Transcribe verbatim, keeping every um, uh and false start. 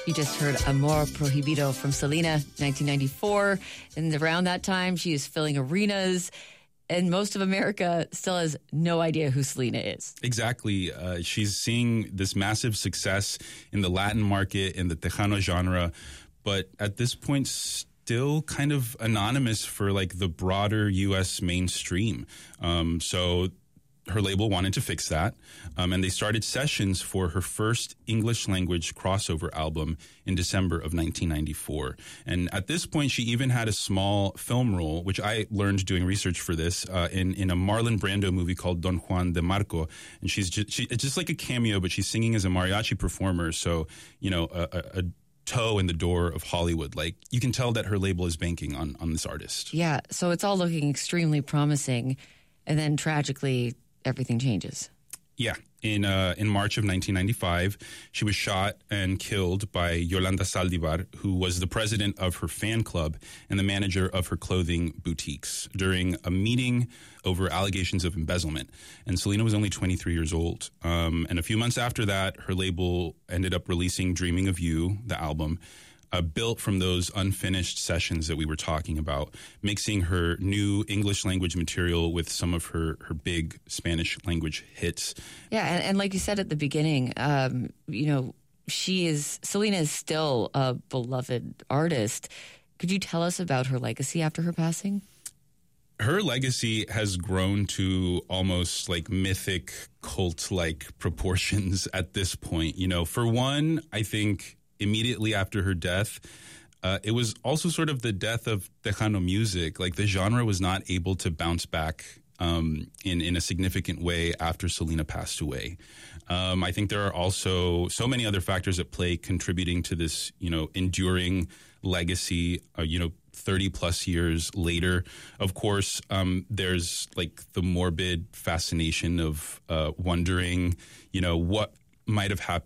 You just heard Amor Prohibido from Selena, nineteen ninety-four. And around that time, she is filling arenas. And most of America still has no idea who Selena is. Exactly. Uh, she's seeing this massive success in the Latin market, in the Tejano genre. But at this point, still kind of anonymous for like the broader U S mainstream. Um, so her label wanted to fix that, um, and they started sessions for her first English language crossover album in December of nineteen ninety-four. And at this point, she even had a small film role, which I learned doing research for this, uh, in, in a Marlon Brando movie called Don Juan de Marco. And she's just, she, it's just like a cameo, but she's singing as a mariachi performer. So, you know, a, a, a toe in the door of Hollywood. Like, you can tell that her label is banking on, on this artist. Yeah, so it's all looking extremely promising. And then tragically, everything changes. Yeah. In uh, in March of nineteen ninety-five, she was shot and killed by Yolanda Saldivar, who was the president of her fan club and the manager of her clothing boutiques, during a meeting over allegations of embezzlement. And Selena was only twenty-three years old. Um, and a few months after that, her label ended up releasing Dreaming of You, the album, Uh, built from those unfinished sessions that we were talking about, mixing her new English language material with some of her, her big Spanish language hits. Yeah, and, and like you said at the beginning, um, you know, she is, Selena is still a beloved artist. Could you tell us about her legacy after her passing? Her legacy has grown to almost like mythic cult-like proportions at this point. You know, for one, I think immediately after her death, uh, it was also sort of the death of Tejano music. Like, the genre was not able to bounce back um, in, in a significant way after Selena passed away. Um, I think there are also so many other factors at play contributing to this, you know, enduring legacy, uh, you know, thirty plus years later. Of course, um, there's like the morbid fascination of uh, wondering, you know, what might have happened